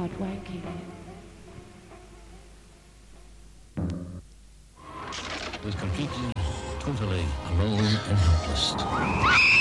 like wanking. Was completely, totally alone and helpless.